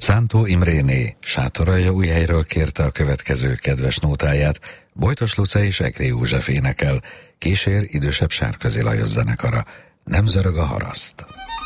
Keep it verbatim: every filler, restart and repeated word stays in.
Szántó Imréné Sátoraljaújhelyről kérte a következő kedves nótáját, Bojtos Luce és Egri József énekel, kísér idősebb Sárközi Lajos zenekara. Nem zörög a haraszt.